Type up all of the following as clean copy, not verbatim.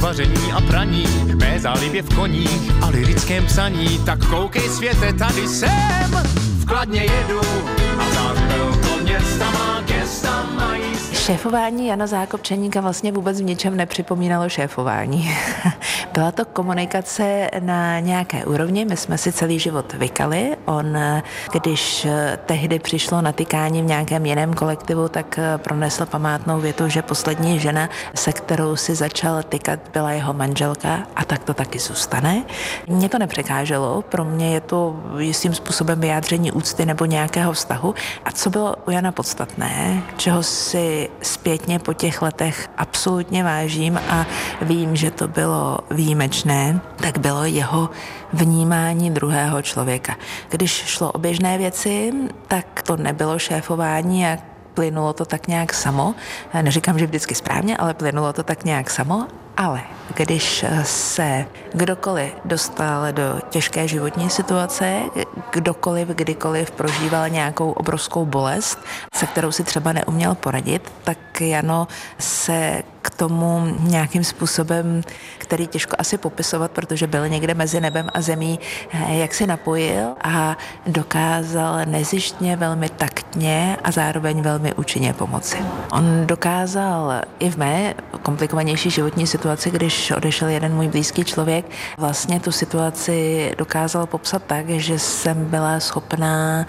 vaření a praní, mé zálibě v koních a lirickém psaní. Tak koukej světe, tady jsem, v Kladně jedu a zářil to města má gesta mají. Šéfování Jana Zákopčaníka vlastně vůbec v ničem nepřipomínalo šéfování. Byla to komunikace na nějaké úrovni, my jsme si celý život vykali. On, když tehdy přišlo na tykání v nějakém jiném kolektivu, tak pronesl památnou větu, že poslední žena, se kterou si začal tykat, byla jeho manželka a tak to taky zůstane. Mně to nepřekáželo, pro mě je to jistým způsobem vyjádření úcty nebo nějakého vztahu. A co bylo u Jana podstatné, čeho si zpětně po těch letech absolutně vážím a vím, že to bylo výjimečné, tak bylo jeho vnímání druhého člověka. Když šlo o běžné věci, tak to nebylo šéfování a plynulo to tak nějak samo. Neříkám, že vždycky správně, ale plynulo to tak nějak samo. Ale když se kdokoliv dostal do těžké životní situace, kdokoliv, kdykoliv prožíval nějakou obrovskou bolest, se kterou si třeba neuměl poradit, tak Jano se k tomu nějakým způsobem, který těžko asi popisovat, protože byl někde mezi nebem a zemí, jak si napojil a dokázal nezištně, velmi taktně a zároveň velmi účinně pomoci. On dokázal i v mé komplikovanější životní situaci, když odešel jeden můj blízký člověk, vlastně tu situaci dokázal popsat tak, že jsem byla schopná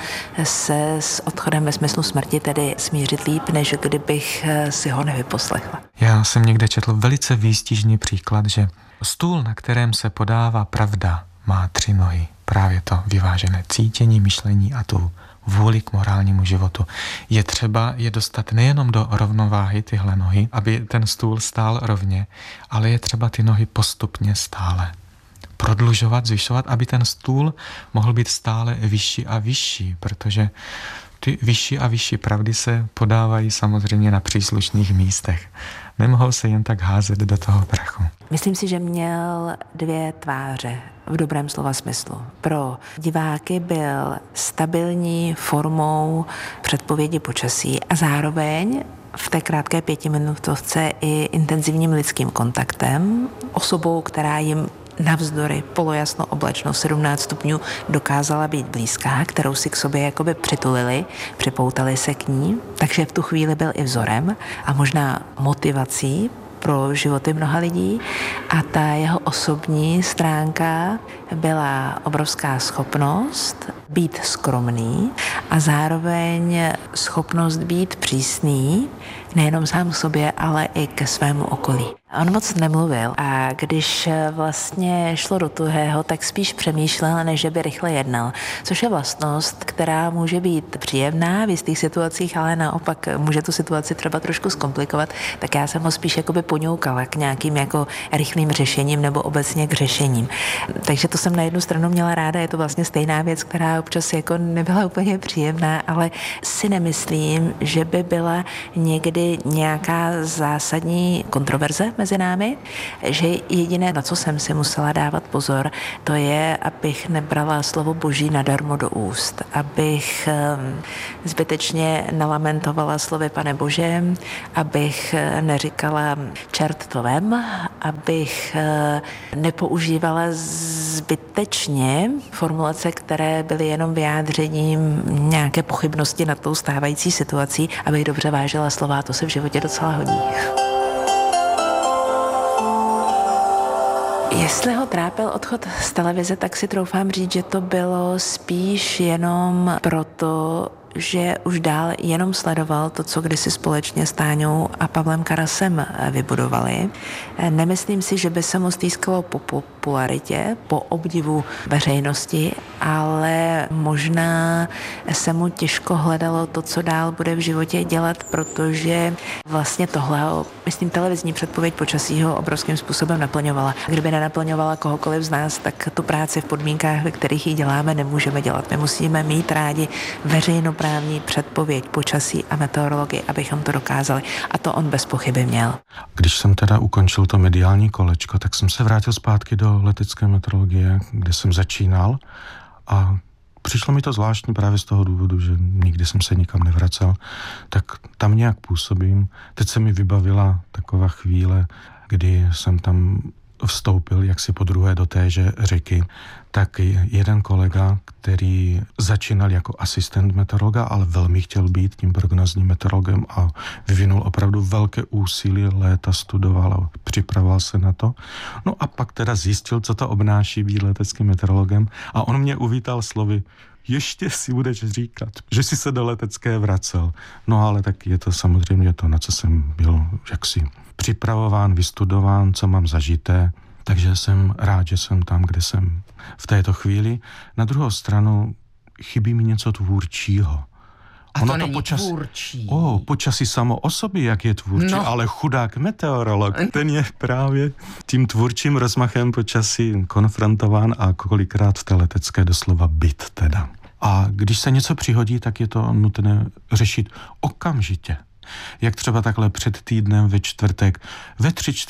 se s odchodem ve smyslu smrti tedy smířit líp, než kdybych si ho nevyposlechla. Já jsem někde četl velice výstižný příklad, že stůl, na kterém se podává pravda, má 3 nohy. Právě to vyvážené cítění, myšlení a tu vůli k morálnímu životu. Je třeba je dostat nejenom do rovnováhy tyhle nohy, aby ten stůl stál rovně, ale je třeba ty nohy postupně stále prodlužovat, zvyšovat, aby ten stůl mohl být stále vyšší a vyšší, protože ty vyšší a vyšší pravdy se podávají samozřejmě na příslušných místech. Nemohou se jen tak házet do toho prachu. Myslím si, že měl 2 tváře v dobrém slova smyslu. Pro diváky byl stabilní formou předpovědi počasí a zároveň v té krátké 5minutovce i intenzivním lidským kontaktem, osobou, která jim navzdory polojasno oblačno 17 stupňů dokázala být blízká, kterou si k sobě jakoby přitulili, připoutali se k ní, takže v tu chvíli byl i vzorem a možná motivací pro životy mnoha lidí a ta jeho osobní stránka byla obrovská schopnost být skromný a zároveň schopnost být přísný nejenom sám k sobě, ale i ke svému okolí. On moc nemluvil a když vlastně šlo do tuhého, tak spíš přemýšlel, než by rychle jednal, což je vlastnost, která může být příjemná v jistých situacích, ale naopak může tu situaci třeba trošku zkomplikovat, tak já jsem ho spíš jakoby poňoukala k nějakým jako rychlým řešením nebo obecně k řešením. Takže to jsem na jednu stranu měla ráda, je to vlastně stejná věc, která občas jako nebyla úplně příjemná, ale si nemyslím, že by byla někdy nějaká zásadní kontroverze mezi námi, že jediné, na co jsem si musela dávat pozor, to je, abych nebrala slovo Boží nadarmo do úst, abych zbytečně nalamentovala slovy Pane Bože, abych neříkala čert to vem, abych nepoužívala zbytečně formulace, které byly jenom vyjádřením nějaké pochybnosti nad tou stávající situací, abych dobře vážila slova, to se v životě docela hodí. Jestli ho trápil odchod z televize, tak si troufám říct, že to bylo spíš jenom proto, že už dál jenom sledoval to, co kdysi společně s Táňou a Pavlem Karasem vybudovali. Nemyslím si, že by se mu stýskalo po popularitě, po obdivu veřejnosti, ale možná se mu těžko hledalo to, co dál bude v životě dělat, protože vlastně tohle, myslím, televizní předpověď počasí ho obrovským způsobem naplňovala. Kdyby nenaplňovala kohokoliv z nás, tak tu práci v podmínkách, ve kterých ji děláme, nemůžeme dělat. My musíme mít rádi veřejnoprávní předpověď počasí a meteorologii, abychom to dokázali. A to on bez pochyby měl. Když jsem teda ukončil to mediální kolečko, tak jsem se vrátil zpátky do letecké meteorologie, kde jsem začínal a přišlo mi to zvláštní právě z toho důvodu, že nikdy jsem se nikam nevracel, tak tam nějak působím. Teď se mi vybavila taková chvíle, kdy jsem tam vstoupil jaksi podruhé do téže řeky, tak jeden kolega, který začínal jako asistent meteorologa, ale velmi chtěl být tím prognózním meteorologem a vyvinul opravdu velké úsilí, léta studoval a připravoval se na to. No a pak teda zjistil, co to obnáší být leteckým meteorologem a on mě uvítal slovy: ještě si budeš říkat, že jsi se do letecké vracel. No ale tak je to samozřejmě to, na co jsem byl jaksi připravován, vystudován, co mám zažité, takže jsem rád, že jsem tam, kde jsem v této chvíli. Na druhou stranu chybí mi něco tvůrčího. A ono to není tvůrčí. Počasí samo o sobě, jak je tvůrčí, ale chudák meteorolog, ten je právě tím tvůrčím rozmachem počasí konfrontován a kolikrát v té letecké doslova byt teda. A když se něco přihodí, tak je to nutné řešit okamžitě. Jak třeba takhle před týdnem ve čtvrtek ve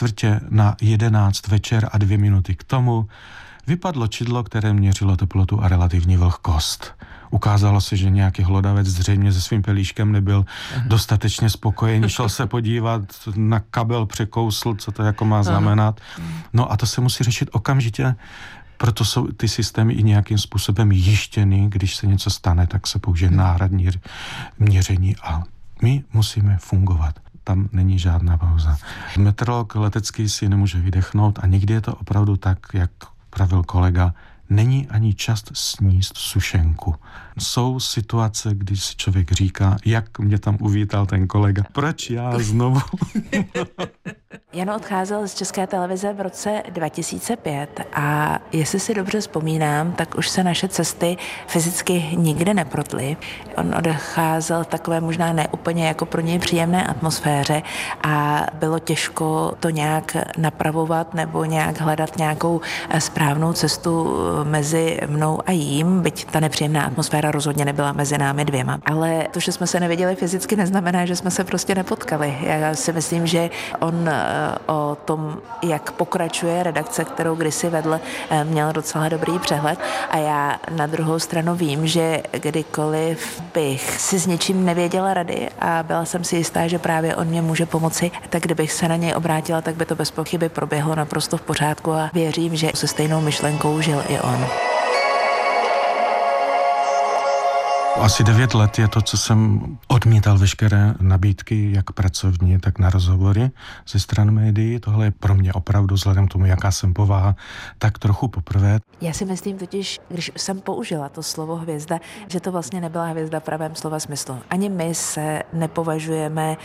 11:45 večer a 2 minuty k tomu vypadlo čidlo, které měřilo teplotu a relativní vlhkost. Ukázalo se, že nějaký hlodavec zřejmě se svým pelíškem nebyl dostatečně spokojený, šel se podívat na kabel, překousl, co to jako má znamenat. No a to se musí řešit okamžitě, proto jsou ty systémy i nějakým způsobem jištěny, když se něco stane, tak se použije náhradní měření a my musíme fungovat. Tam není žádná pauza. Meteorolog letecký si nemůže vydechnout a někdy je to opravdu tak, jak pravil kolega, není ani čas sníst sušenku. Jsou situace, kdy si člověk říká, jak mě tam uvítal ten kolega, proč já znovu? Jan odcházel z České televize v roce 2005 a jestli si dobře vzpomínám, tak už se naše cesty fyzicky nikdy neprotly. On odcházel v takové možná neúplně jako pro něj příjemné atmosféře a bylo těžko to nějak napravovat nebo nějak hledat nějakou správnou cestu mezi mnou a jím, byť ta nepříjemná atmosféra rozhodně nebyla mezi námi dvěma. Ale to, že jsme se neviděli fyzicky, neznamená, že jsme se prostě nepotkali. Já si myslím, že on o tom, jak pokračuje redakce, kterou kdysi vedl, měl docela dobrý přehled a já na druhou stranu vím, že kdykoliv bych si s něčím nevěděla rady a byla jsem si jistá, že právě on mě může pomoci, tak kdybych se na něj obrátila, tak by to bez pochyby proběhlo naprosto v pořádku a věřím, že se stejnou myšlenkou žil i on. Asi 9 let je to, co jsem odmítal veškeré nabídky, jak pracovní, tak na rozhovory ze stran médií. Tohle je pro mě opravdu, vzhledem k tomu, jaká jsem povaha, tak trochu poprvé. Já si myslím totiž, když jsem použila to slovo hvězda, že to vlastně nebyla hvězda v pravém slova smyslu. Ani my se nepovažujeme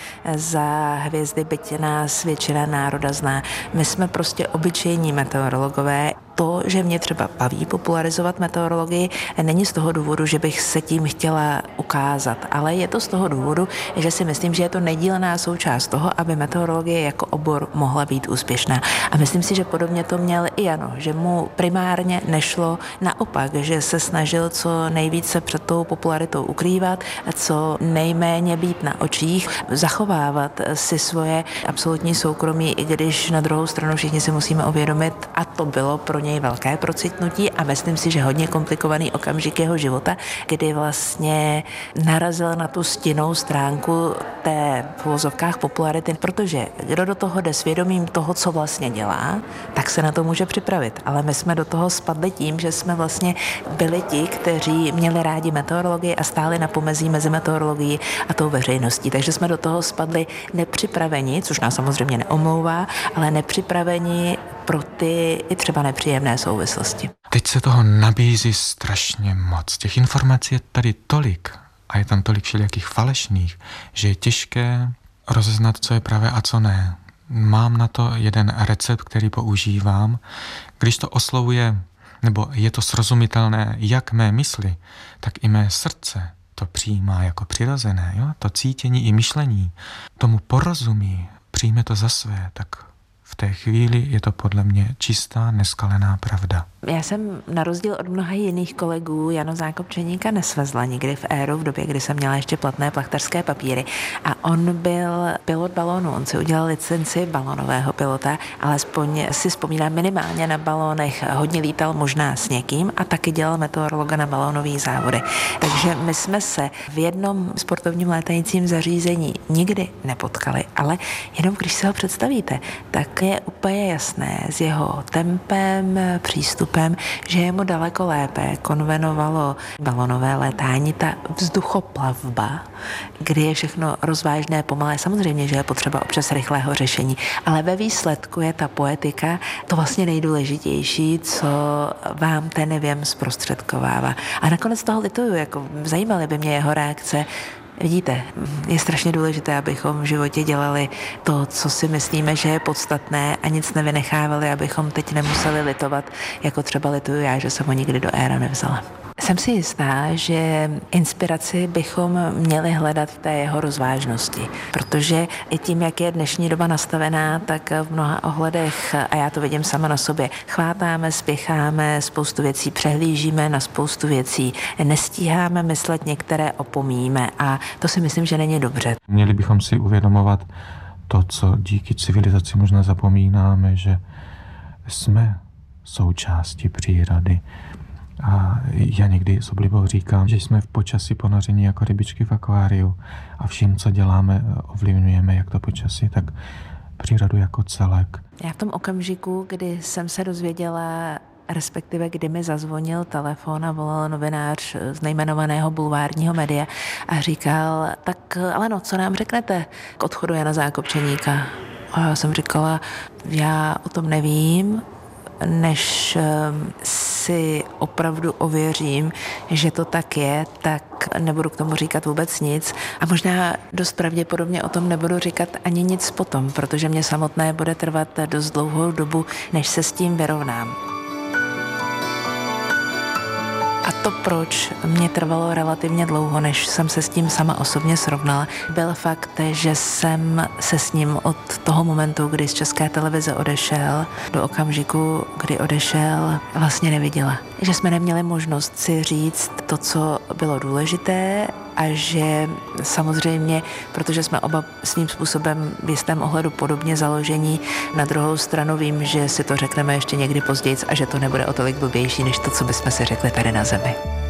za hvězdy, byť nás většina národa zná. My jsme prostě obyčejní meteorologové. To, že mě třeba baví popularizovat meteorologii, není z toho důvodu, že bych se tím chtěla ukázat, ale je to z toho důvodu, že si myslím, že je to nedílná součást toho, aby meteorologie jako obor mohla být úspěšná. A myslím si, že podobně to měl i Jano, že mu primárně nešlo naopak, že se snažil co nejvíce před tou popularitou ukrývat, co nejméně být na očích, zachovávat si svoje absolutní soukromí, i když na druhou stranu všichni si musíme uvědomit, a to bylo pro něj velké procitnutí a myslím si, že hodně komplikovaný okamžik jeho života, kdy vlastně narazil na tu stinnou stránku té v uvozovkách popularity, protože kdo do toho jde svědomím toho, co vlastně dělá, tak se na to může připravit. Ale my jsme do toho spadli tím, že jsme vlastně byli ti, kteří měli rádi meteorologii a stáli na pomezí mezi meteorologií a tou veřejností. Takže jsme do toho spadli nepřipraveni, což nás samozřejmě neomlouvá, ale nepřipraveni pro ty i třeba nepříjemné souvislosti. Teď se toho nabízí strašně moc. Těch informací je tady tolik a je tam tolik všelijakých falešných, že je těžké rozeznat, co je pravé a co ne. Mám na to jeden recept, který používám. Když to oslovuje, nebo je to srozumitelné jak mé mysli, tak i mé srdce to přijímá jako přirozené. Jo? To cítění i myšlení tomu porozumí, přijme to za své, tak v té chvíli je to podle mě čistá, neskalená pravda. Já jsem na rozdíl od mnoha jiných kolegů Jana Zákopčeníka nesvezla nikdy v éru, v době, kdy jsem měla ještě platné plachtařské papíry. A on byl pilot balónu, on si udělal licenci balónového pilota, alespoň si vzpomínám minimálně na balónech, hodně lítal možná s někým a taky dělal meteorologa na balónových závodech. Takže my jsme se v jednom sportovním létajícím zařízení nikdy nepotkali, ale jenom když si ho představíte, tak je úplně jasné s jeho tempem, přístupem, že je mu daleko lépe konvenovalo balonové létání, ta vzduchoplavba, kdy je všechno rozvážné, pomalé. Samozřejmě, že je potřeba občas rychlého řešení, ale ve výsledku je ta poetika to vlastně nejdůležitější, co vám ten věm zprostředkovává. A nakonec toho lituju, jako zajímaly by mě jeho reakce. Vidíte, je strašně důležité, abychom v životě dělali to, co si myslíme, že je podstatné a nic nevynechávali, abychom teď nemuseli litovat, jako třeba lituju já, že jsem ho nikdy do éra nevzala. Jsem si jistá, že inspiraci bychom měli hledat v té jeho rozvážnosti, protože i tím, jak je dnešní doba nastavená, tak v mnoha ohledech, a já to vidím sama na sobě, chvátáme, spěcháme, spoustu věcí přehlížíme, na spoustu věcí nestíháme myslet, některé opomíjíme a to si myslím, že není dobře. Měli bychom si uvědomovat to, co díky civilizaci možná zapomínáme, že jsme součástí přírody. A já někdy s oblibou říkám, že jsme v počasí ponoření jako rybičky v akváriu a vším, co děláme, ovlivňujeme jak to počasí, tak přírodu jako celek. Já v tom okamžiku, kdy jsem se dozvěděla, respektive kdy mi zazvonil telefon a volal novinář z nejmenovaného bulvárního média a říkal, tak ale no, co nám řeknete k odchodu Jana Zákopčeníka? A já jsem říkala, já o tom nevím, než si opravdu ověřím, že to tak je, tak nebudu k tomu říkat vůbec nic. A možná dost pravděpodobně o tom nebudu říkat ani nic potom, protože mě samotné bude trvat dost dlouhou dobu, než se s tím vyrovnám. A to, proč mě trvalo relativně dlouho, než jsem se s tím sama osobně srovnala, byl fakt, že jsem se s ním od toho momentu, kdy z České televize odešel, do okamžiku, kdy odešel, vlastně neviděla. Že jsme neměli možnost si říct to, co bylo důležité a že samozřejmě, protože jsme oba svým způsobem v jistém ohledu podobně založení, na druhou stranu vím, že si to řekneme ještě někdy později a že to nebude o tolik blbější, než to, co bychom si řekli tady na zemi.